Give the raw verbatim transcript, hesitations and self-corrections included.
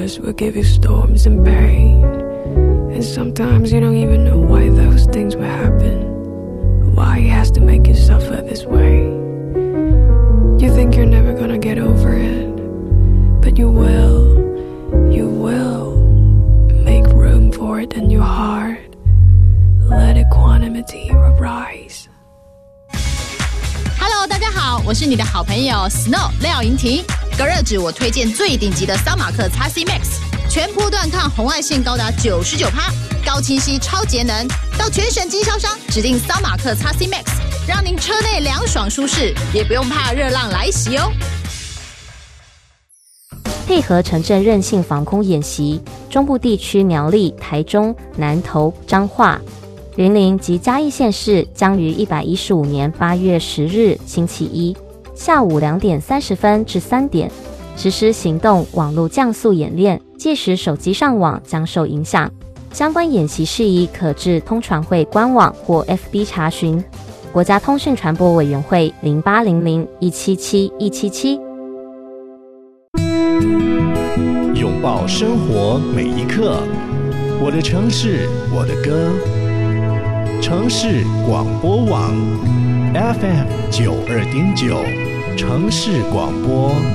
universe will give you storms and pain, and sometimes you don't even know why those things will happen, why he has to make you suffer this way. You think you're never gonna get over it, but you will, you will. Make room for it in your heart. Let equanimity arise. Hello， 大家好，我是你的好朋友 Snow 廖莹婷。隔热纸我推荐最顶级的桑马克 X C Max， 全波段抗红外线高达 百分之九十九， 高清晰超节能。到全省经销商指定桑马克 X C Max， 让您车内凉爽舒适，也不用怕热浪来袭哦。 配合城镇韧性防空演习，中部地区苗栗、台中、南投、彰化、云林及嘉义县市将于一百一十五年八月十日星期一下午两点三十分至三点实施行动网络降速演练，届时手机上网将受影响。相关演习事宜可至通传会官网或 F B 查询。国家通讯传播委员会零八零零一七七一七七。 拥抱生活每一刻，我的城市，我的歌。城市广播网 F M 九二点九，城市广播。